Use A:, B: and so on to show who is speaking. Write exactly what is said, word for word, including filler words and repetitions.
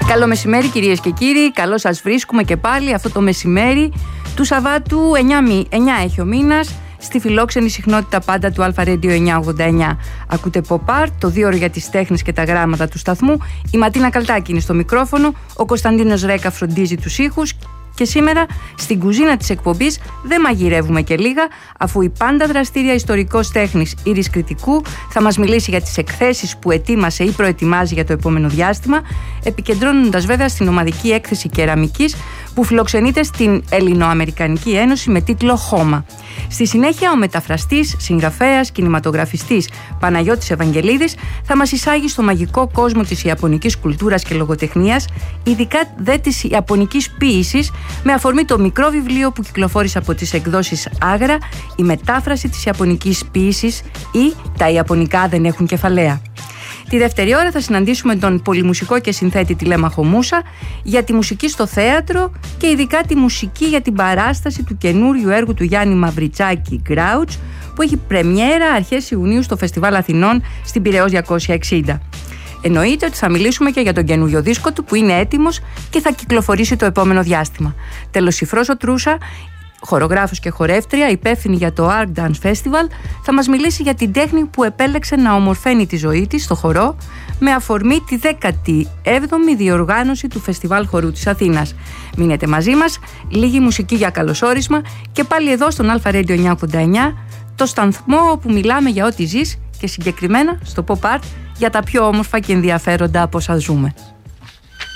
A: Καλό μεσημέρι κυρίες και κύριοι, καλώς σας βρίσκουμε και πάλι αυτό το μεσημέρι του Σαββάτου. εννιά έχει ο μήνας, στη φιλόξενη συχνότητα πάντα του Αλφα Radio εννιακόσια ογδόντα εννιά. Ακούτε Pop Art, το δύο ώρο για τις τέχνες και τα γράμματα του σταθμού. Η Ματίνα Καλτάκη είναι στο μικρόφωνο, ο Κωνσταντίνος Ρέκα φροντίζει τους ήχους. Και σήμερα στην κουζίνα της εκπομπής δεν μαγειρεύουμε και λίγα, αφού η πάντα δραστήρια ιστορικός τέχνης Ήρης Κρητικού θα μας μιλήσει για τις εκθέσεις που ετοίμασε ή προετοιμάζει για το επόμενο διάστημα, επικεντρώνοντας βέβαια στην ομαδική έκθεση κεραμικής που φιλοξενείται στην Ελληνοαμερικανική Ένωση με τίτλο Χώμα. Στη συνέχεια ο μεταφραστής, συγγραφέας, κινηματογραφιστής Παναγιώτης Ευαγγελίδης θα μας εισάγει στο μαγικό κόσμο της ιαπωνικής κουλτούρας και λογοτεχνίας, ειδικά δε της ιαπωνικής ποίησης, με αφορμή το μικρό βιβλίο που κυκλοφόρησε από τις εκδόσεις Άγρα, η μετάφραση της ιαπωνικής ποίησης ή «Τα Ιαπωνικά δεν έχουν κεφαλαία». Τη δεύτερη ώρα θα συναντήσουμε τον πολυμουσικό και συνθέτη Τηλέμαχο Μούσα για τη μουσική στο θέατρο και ειδικά τη μουσική για την παράσταση του καινούριου έργου του Γιάννη Μαυριτσάκη Γκράουτς, που έχει πρεμιέρα αρχές Ιουνίου στο Φεστιβάλ Αθηνών στην Πειραιώς διακόσια εξήντα. Εννοείται ότι θα μιλήσουμε και για τον καινούριο δίσκο του που είναι έτοιμος και θα κυκλοφορήσει το επόμενο διάστημα. Τέλος, η Φρόσο Τρούσα, χορογράφος και χορεύτρια, υπεύθυνη για το Art Dance Festival, θα μας μιλήσει για την τέχνη που επέλεξε να ομορφαίνει τη ζωή της στο χορό με αφορμή τη δέκατη έβδομη διοργάνωση του Φεστιβάλ Χορού της Αθήνας. Μείνετε μαζί μας, λίγη μουσική για καλωσόρισμα και πάλι εδώ στον Αλφα Radio εννιακόσια ογδόντα εννιά, το σταθμό όπου μιλάμε για ό,τι ζεις και συγκεκριμένα στο Pop Art για τα πιο όμορφα και ενδιαφέροντα από όσα ζούμε.